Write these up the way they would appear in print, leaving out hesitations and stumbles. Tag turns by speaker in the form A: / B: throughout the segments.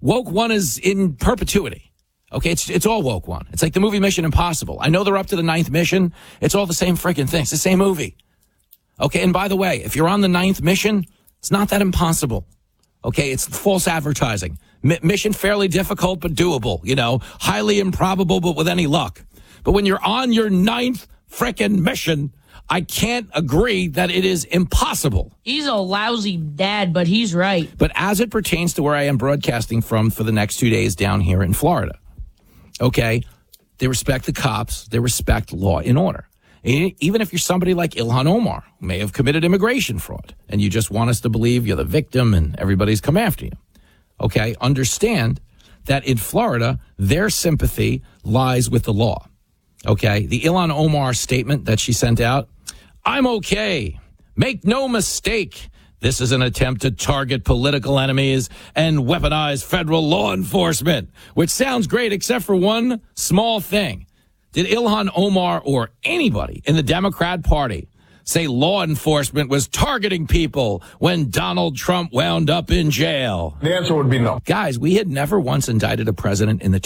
A: Woke one is in perpetuity. Okay, it's all woke one. It's like the movie Mission Impossible. I know they're up to the 9th mission. It's all the same freaking thing. It's the same movie. Okay, and by the way, if you're on the 9th mission, it's not that impossible. Okay, it's false advertising. Mission fairly difficult, but doable. Highly improbable, but with any luck. But when you're on your 9th frickin' mission, I can't agree that it is impossible.
B: He's a lousy dad, but he's right.
A: But as it pertains to where I am broadcasting from for the next 2 days down here in Florida, okay, they respect the cops. They respect law and order. Even if you're somebody like Ilhan Omar, who may have committed immigration fraud, and you just want us to believe you're the victim and everybody's come after you, okay, understand that in Florida, their sympathy lies with the law, okay? The Ilhan Omar statement that she sent out, I'm okay. Make no mistake. This is an attempt to target political enemies and weaponize federal law enforcement, which sounds great except for one small thing. Did Ilhan Omar or anybody in the Democrat Party say law enforcement was targeting people when Donald Trump wound up in jail?
C: The answer would be no.
A: Guys, we had never once indicted a president in the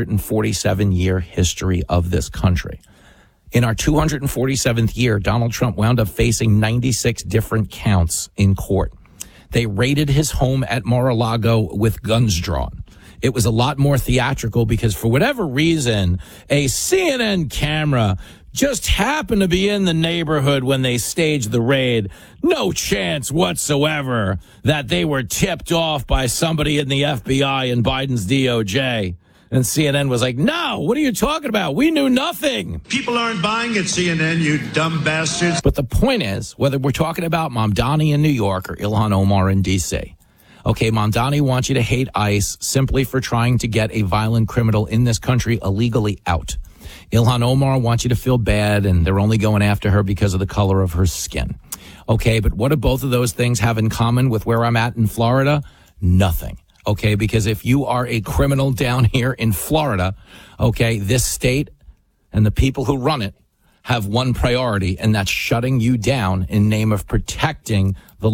A: 247-year history of this country. In our 247th year, Donald Trump wound up facing 96 different counts in court. They raided his home at Mar-a-Lago with guns drawn. It was a lot more theatrical because for whatever reason, a CNN camera just happened to be in the neighborhood when they staged the raid. No chance whatsoever that they were tipped off by somebody in the FBI and Biden's DOJ. And CNN was like, no, what are you talking about? We knew nothing.
D: People aren't buying it, CNN, you dumb bastards.
A: But the point is, whether we're talking about Mamdani in New York or Ilhan Omar in D.C., okay, Mamdani wants you to hate ICE simply for trying to get a violent criminal in this country illegally out. Ilhan Omar wants you to feel bad, and they're only going after her because of the color of her skin. Okay, but what do both of those things have in common with where I'm at in Florida? Nothing. Okay, because if you are a criminal down here in Florida, okay, this state and the people who run it have one priority, and that's shutting you down in name of protecting the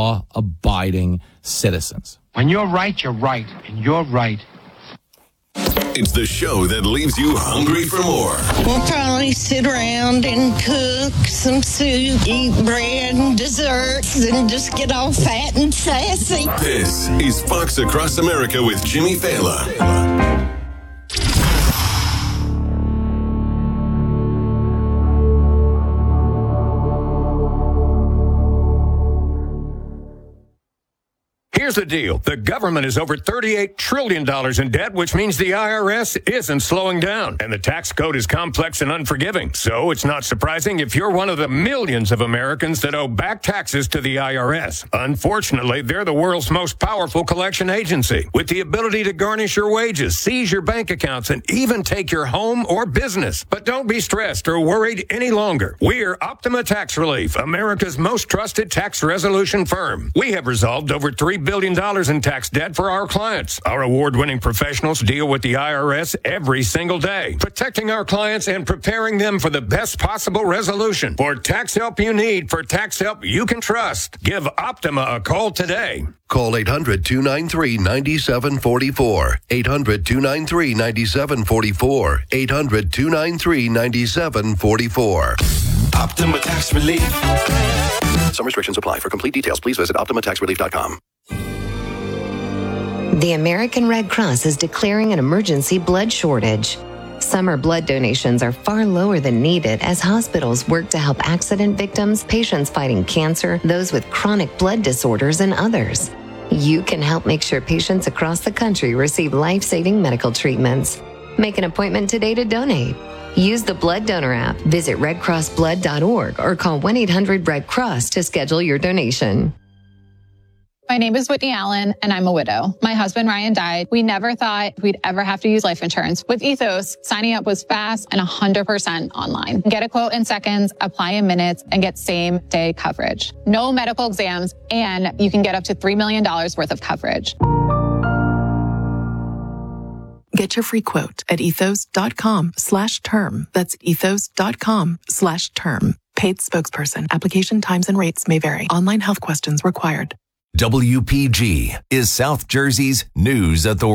A: law-abiding citizens.
E: When you're right, you're right, and you're right.
F: It's the show that leaves you hungry for more.
G: We'll probably sit around and cook some soup, eat bread and desserts, and just get all fat and sassy.
F: This is Fox Across America with Jimmy Fallon.
H: Here's the deal. The government is over $38 trillion in debt, which means the IRS isn't slowing down. And the tax code is complex and unforgiving. So it's not surprising if you're one of the millions of Americans that owe back taxes to the IRS. Unfortunately, they're the world's most powerful collection agency, with the ability to garnish your wages, seize your bank accounts, and even take your home or business. But don't be stressed or worried any longer. We're Optima Tax Relief, America's most trusted tax resolution firm. We have resolved over $3 billion in tax debt for our clients. Our award-winning professionals deal with the IRS every single day, protecting our clients and preparing them for the best possible resolution. For tax help you need, for tax help you can trust, give Optima a call today.
I: Call 800-293-9744. 800-293-9744. 800-293-9744.
F: Optima Tax Relief.
I: Some restrictions apply. For complete details, please visit OptimaTaxRelief.com.
J: The American Red Cross is declaring an emergency blood shortage. Summer blood donations are far lower than needed as hospitals work to help accident victims, patients fighting cancer, those with chronic blood disorders, and others. You can help make sure patients across the country receive life-saving medical treatments. Make an appointment today to donate. Use the Blood Donor app, visit redcrossblood.org, or call 1-800-RED-CROSS to schedule your donation.
K: My name is Whitney Allen, and I'm a widow. My husband, Ryan, died. We never thought we'd ever have to use life insurance. With Ethos, signing up was fast and 100% online. Get a quote in seconds, apply in minutes, and get same-day coverage. No medical exams, and you can get up to $3 million worth of coverage.
L: Get your free quote at ethos.com/term. That's ethos.com/term. Paid spokesperson. Application times and rates may vary. Online health questions required.
M: WPG is South Jersey's news authority.